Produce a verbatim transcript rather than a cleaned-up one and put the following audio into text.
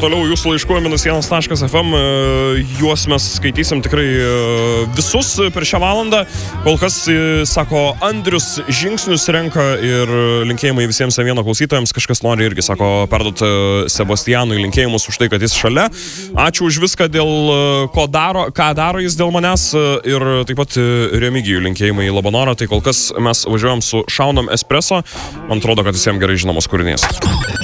toliau jūsų laiškų minus vienas taškas ef em. Juos mes skaitysim tikrai visus per šią valandą. Kol kas, sako, Andrius žingsnius renka ir linkėjimai visiems vieno klausytojams. Kažkas nori irgi, sako, perduoti Sebastianui linkėjimus už tai, kad jis šalia. Ačiū už viską, dėl ko daro, ką daro jis dėl manęs. Ir taip pat Remigijų linkėjimai į Labanorą. Tai kol kas mes važiuojam su Šaunam espreso. Man atrodo, kad visiems gerai žinomas kūrinys.